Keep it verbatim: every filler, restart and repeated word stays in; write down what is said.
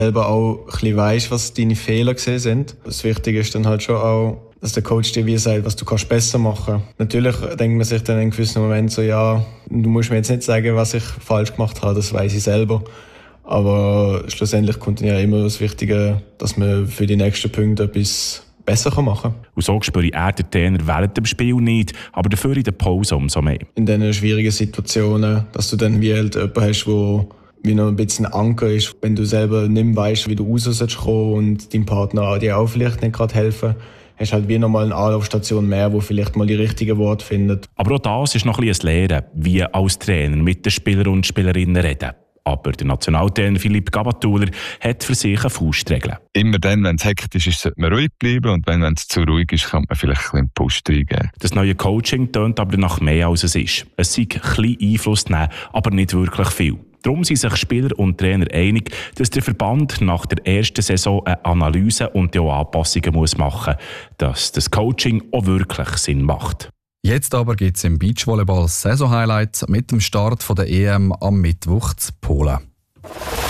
selber auch ein bisschen weisst, was deine Fehler gesehen sind. Das Wichtige ist dann halt schon auch, dass der Coach dir wie sagt, was du kannst besser machen. Natürlich denkt man sich dann in einem gewissen Moment so, ja, du musst mir jetzt nicht sagen, was ich falsch gemacht habe, das weiss ich selber. Aber schlussendlich kommt dann ja immer das Wichtige, dass man für die nächsten Punkte etwas besser machen kann. Und so spüre er den Trainer während dem Spiel nicht, aber dafür in der Pause umso mehr. In diesen schwierigen Situationen, dass du dann wie halt jemanden hast, der wie noch ein bisschen ein Anker ist, wenn du selber nicht mehr weißt, wie du raus sollst kommen und deinem Partner dir auch vielleicht nicht gerade helfen, hast halt wie nochmal eine Anlaufstation mehr, wo vielleicht mal die richtigen Worte findet. Aber auch das ist noch ein bisschen ein Lehren, wie als Trainer mit den Spielern und Spielerinnen reden. Aber der Nationaltrainer Philipp Gabatuller hat für sich eine Faustregel. Immer dann, wenn es hektisch ist, sollte man ruhig bleiben und wenn es zu ruhig ist, kann man vielleicht ein bisschen Push reingeben. Das neue Coaching tönt aber nach mehr als es ist. Es sei ein bisschen Einfluss nehmen, aber nicht wirklich viel. Darum sind sich Spieler und Trainer einig, dass der Verband nach der ersten Saison eine Analyse und auch Anpassungen muss machen muss, dass das Coaching auch wirklich Sinn macht. Jetzt aber gibt es im Beachvolleyball Saison-Highlights mit dem Start der E M am Mittwoch zu Polen.